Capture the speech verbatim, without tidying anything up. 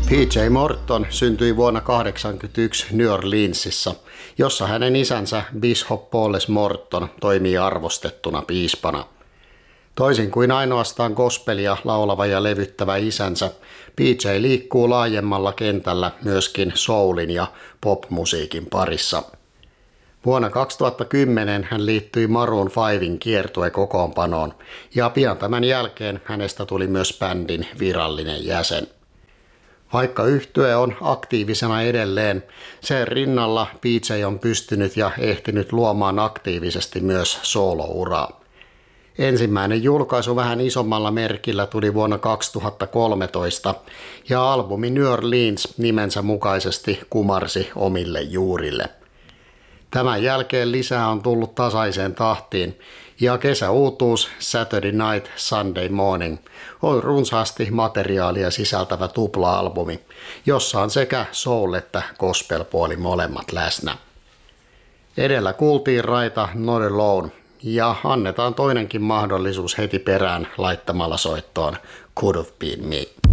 P J Morton syntyi vuonna tuhatyhdeksänsataakahdeksankymmentäyksi New Orleansissa, jossa hänen isänsä Bishop Paulus Morton toimii arvostettuna piispana. Toisin kuin ainoastaan gospelia laulava ja levyttävä isänsä, P J liikkuu laajemmalla kentällä myöskin soulin ja popmusiikin parissa. Vuonna kaksituhattakymmenen hän liittyi Maroon fiven kiertuekokoonpanoon ja pian tämän jälkeen hänestä tuli myös bändin virallinen jäsen. Vaikka yhtye on aktiivisena edelleen, sen rinnalla P J on pystynyt ja ehtinyt luomaan aktiivisesti myös soolouraa. Ensimmäinen julkaisu vähän isommalla merkillä tuli vuonna kaksituhattakolmetoista ja albumi New Orleans nimensä mukaisesti kumarsi omille juurille. Tämän jälkeen lisää on tullut tasaiseen tahtiin ja kesäuutuus Saturday Night Sunday Morning on runsaasti materiaalia sisältävä tupla-albumi, jossa on sekä soul- että gospel-puoli molemmat läsnä. Edellä kuultiin raita Not Alone ja annetaan toinenkin mahdollisuus heti perään laittamalla soittoon Could Have Been Me.